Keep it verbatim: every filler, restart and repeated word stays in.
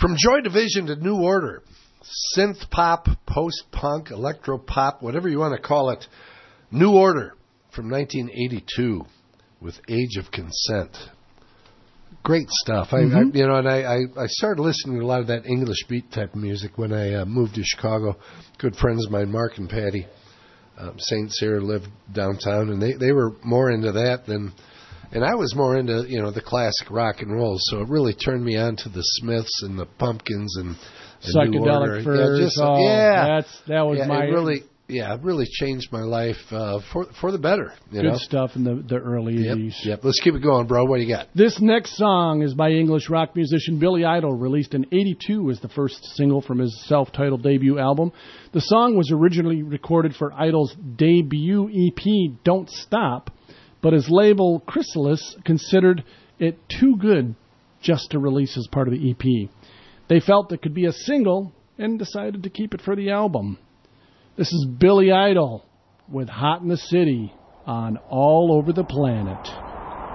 From Joy Division to New Order, synth pop, post-punk, electro-pop, whatever you want to call it, New Order from nineteen eighty-two with Age of Consent. Great stuff. I, mm-hmm. I you know, and I, I, I started listening to a lot of that English beat type of music when I uh, moved to Chicago. Good friends of mine, Mark and Patty um, Saint Cyr, lived downtown, and they, they were more into that than... And I was more into, you know, the classic rock and roll, so it really turned me on to the Smiths and the Pumpkins and, and Psychedelic Furs. Yeah, just, oh, yeah, that's, that was yeah, my... It really, yeah, it really changed my life uh, for for the better. You Good know? stuff in the, the early yep, eighties. Yep, let's keep it going, bro. What do you got? This next song is by English rock musician Billy Idol, released in eighty-two as the first single from his self-titled debut album. The song was originally recorded for Idol's debut E P, Don't Stop, but his label, Chrysalis, considered it too good just to release as part of the E P. They felt it could be a single and decided to keep it for the album. This is Billy Idol with Hot in the City on All Over the Planet.